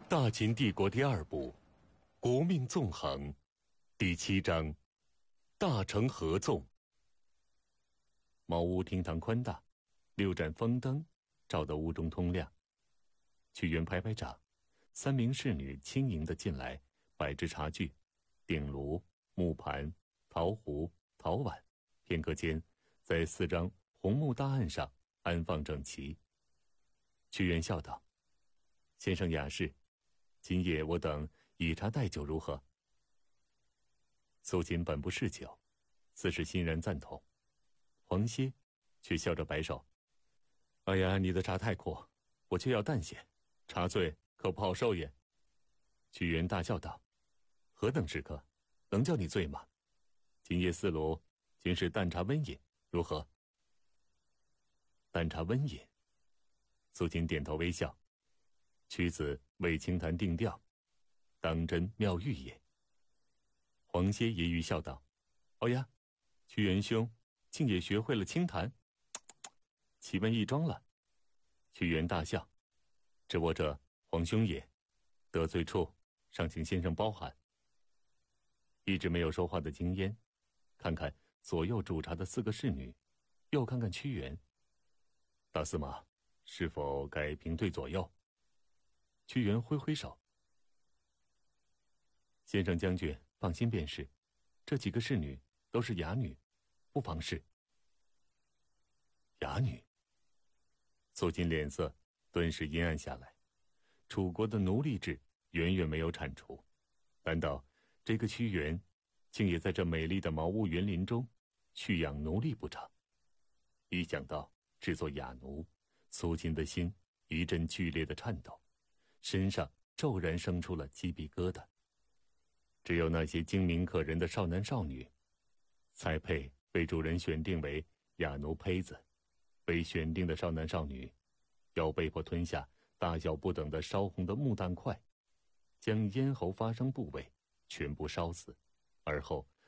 大秦帝国第二部，国命纵横，第7章，大成合纵。茅屋厅堂宽大，6盏风灯照得屋中通亮。屈原拍拍掌，3名侍女轻盈地进来，摆置茶具，鼎炉、木盘、陶壶、陶碗，片刻间，在4张红木大案上安放整齐。屈原笑道：“先生雅士，今夜我等以茶代酒如何？”苏秦本不嗜酒，自是欣然赞同。黄歇却笑着摆手：“哎呀，你的茶太苦，我却要淡些，茶醉可不好受也。”屈原大笑道：“何等时刻，能叫你醉吗？今夜4炉均是淡茶温饮，如何？”淡茶温饮。苏秦点头微笑：“屈子为清谈定调，当真妙玉也。”黄歇揶揄笑道：“哦呀，屈原兄竟也学会了清谈，奇闻异桩了。”屈原大笑：“知我者黄兄也，得罪处尚请先生包涵。”一直没有说话的京烟，看看左右煮茶的4个侍女，又看看屈原：“大司马，是否该平退左右？”屈原挥挥手：“先生将军放心便是，这几个侍女都是哑女，不妨事。”哑女。苏秦脸色顿时阴暗下来。楚国的奴隶制远远没有铲除，难道这个屈原竟也在这美丽的茅屋园林中蓄养奴隶不成？一想到制作哑奴，苏秦的心一阵剧烈的颤抖，身上骤然生出了鸡皮疙瘩。只有那些精明可人的少男少女，才配被主人选定为哑奴胚子。被选定的少男少女，要被迫吞下大小不等的烧红的木炭块，将咽喉发生部位全部烧死，而后